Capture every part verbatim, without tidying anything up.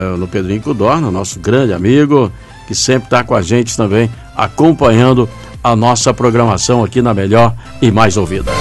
no Pedrinho Codorna, nosso grande amigo, que sempre está com a gente também, acompanhando a nossa programação aqui na melhor e mais ouvida.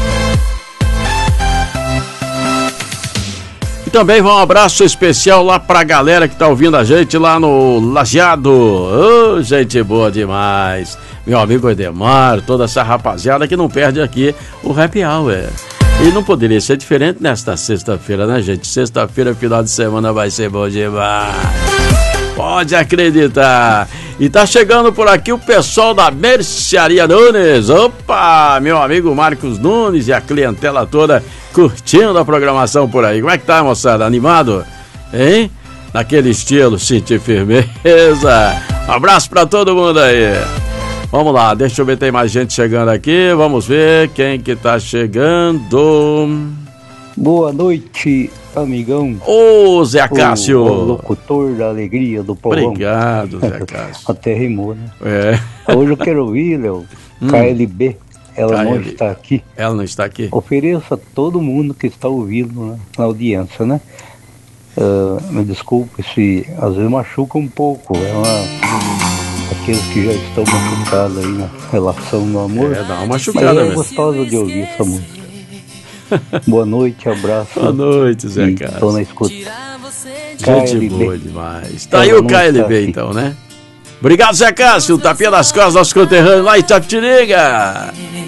E também vai um abraço especial lá pra galera que tá ouvindo a gente lá no Lajeado. Oh, gente boa demais. Meu amigo Edemar, toda essa rapaziada que não perde aqui o Happy Hour. E não poderia ser diferente nesta sexta-feira, né, gente? Sexta-feira, final de semana, vai ser bom demais. Pode acreditar. E tá chegando por aqui o pessoal da Mercearia Nunes. Opa, meu amigo Marcos Nunes e a clientela toda curtindo a programação por aí. Como é que tá, moçada? Animado? Hein? Naquele estilo, sentir firmeza. Um abraço pra todo mundo aí. Vamos lá, deixa eu ver, tem mais gente chegando aqui. Vamos ver quem que tá chegando. Boa noite, amigão. Ô, Zé Cássio. O, o locutor da alegria do povão. Obrigado, Zé Cássio. Até rimou, né? É. Hoje eu quero ouvir, Léo, hum. K L B. Ela K L B. Não está aqui. Ela não está aqui. Ofereço a todo mundo que está ouvindo, né, na audiência, né? Uh, me desculpe se às vezes machuca um pouco. É uma... Aqueles que já estão machucados aí na relação do amor. É, dá uma machucada mesmo. Mas é gostosa de ouvir essa música. Boa noite, abraço. Boa noite, Zé Cássio. Estou na escuta. Gente boa demais. Tá aí o K L B então, né? Obrigado, Zé Cássio. Tapinha das costas, nosso conterrâneo lá em Itapetininga.